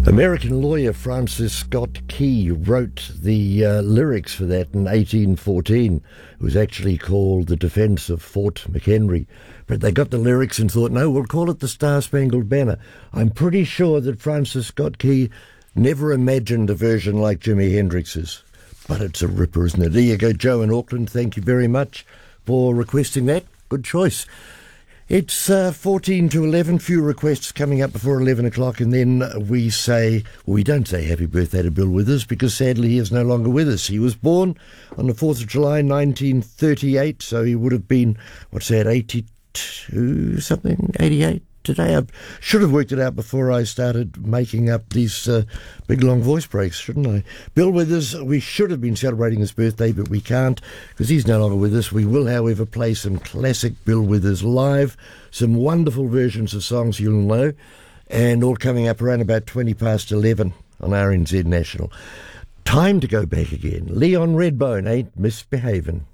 American lawyer Francis Scott Key wrote the lyrics for that in 1814. It was actually called The Defense of Fort McHenry. But they got the lyrics and thought, no, we'll call it the Star-Spangled Banner. I'm pretty sure that Francis Scott Key never imagined a version like Jimi Hendrix's. But it's a ripper, isn't it? There you go, Joe in Auckland. Thank you very much for requesting that. Good choice. It's 14 to 11, few requests coming up before 11 o'clock, and then we don't say happy birthday to Bill Withers, because sadly he is no longer with us. He was born on the 4th of July 1938, so he would have been, 82 something, 88 today. I should have worked it out before I started making up these big long voice breaks, shouldn't I? Bill Withers, we should have been celebrating his birthday, but we can't because he's no longer with us. We will, however, play some classic Bill Withers live, some wonderful versions of songs you'll know, and all coming up around about 20 past 11 on RNZ National. Time to go back again. Leon Redbone ain't misbehaving.